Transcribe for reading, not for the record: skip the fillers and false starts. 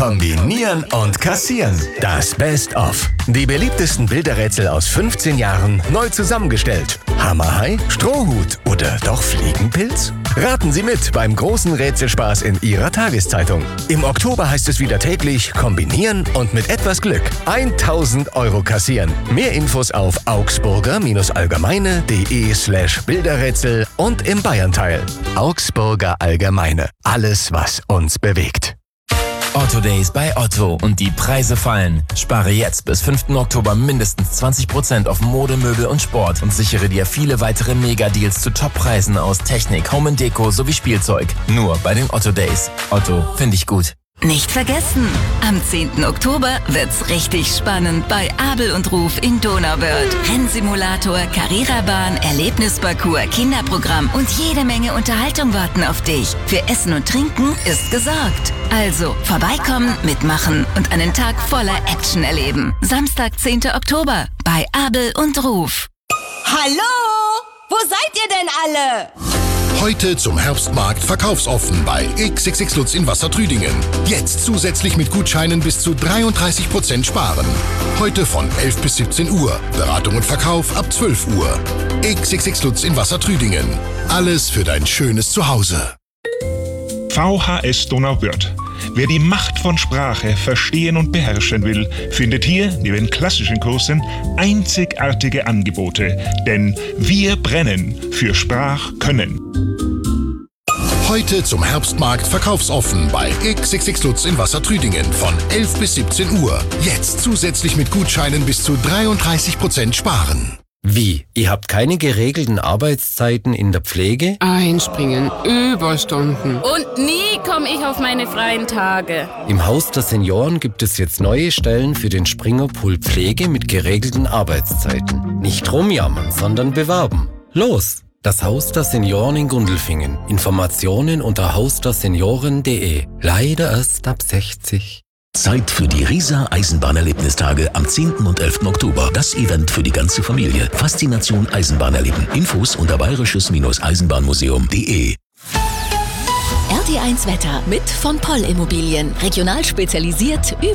Kombinieren und kassieren. Das Best-of. Die beliebtesten Bilderrätsel aus 15 Jahren neu zusammengestellt. Hammerhai, Strohhut oder doch Fliegenpilz? Raten Sie mit beim großen Rätselspaß in Ihrer Tageszeitung. Im Oktober heißt es wieder täglich kombinieren und mit etwas Glück 1.000 € kassieren. Mehr Infos auf augsburger-allgemeine.de/Bilderrätsel und im Bayernteil. Augsburger Allgemeine. Alles, was uns bewegt. Otto Days bei Otto und die Preise fallen. Spare jetzt bis 5. Oktober mindestens 20% auf Mode, Möbel und Sport und sichere dir viele weitere Mega-Deals zu Top-Preisen aus Technik, Home & Deko sowie Spielzeug. Nur bei den Otto Days. Otto, finde ich gut. Nicht vergessen, am 10. Oktober wird's richtig spannend bei Abel und Ruf in Donauwörth. Rennsimulator, Carrera-Bahn, Erlebnisparcours, Kinderprogramm und jede Menge Unterhaltung warten auf dich. Für Essen und Trinken ist gesorgt. Also vorbeikommen, mitmachen und einen Tag voller Action erleben. Samstag, 10. Oktober bei Abel und Ruf. Hallo? Wo seid ihr denn alle? Heute zum Herbstmarkt verkaufsoffen bei XXX Lutz in Wassertrüdingen. Jetzt zusätzlich mit Gutscheinen bis zu 33% sparen. Heute von 11 bis 17 Uhr. Beratung und Verkauf ab 12 Uhr. XXX Lutz in Wassertrüdingen. Alles für dein schönes Zuhause. VHS Donauwörth. Wer die Macht von Sprache verstehen und beherrschen will, findet hier, neben klassischen Kursen, einzigartige Angebote. Denn wir brennen für Sprachkönnen. Heute zum Herbstmarkt verkaufsoffen bei XXX Lutz in Wassertrüdingen von 11 bis 17 Uhr. Jetzt zusätzlich mit Gutscheinen bis zu 33% sparen. Wie? Ihr habt keine geregelten Arbeitszeiten in der Pflege? Einspringen, Überstunden. Und nie komme ich auf meine freien Tage. Im Haus der Senioren gibt es jetzt neue Stellen für den Springerpool Pflege mit geregelten Arbeitszeiten. Nicht rumjammern, sondern bewerben. Los! Das Haus der Senioren in Gundelfingen. Informationen unter hausdersenioren.de. Leider erst ab 60. Zeit für die Riesa Eisenbahnerlebnistage am 10. und 11. Oktober. Das Event für die ganze Familie. Faszination Eisenbahn erleben. Infos unter bayerisches-eisenbahnmuseum.de. RT1 Wetter mit von Poll Immobilien. Regional spezialisiert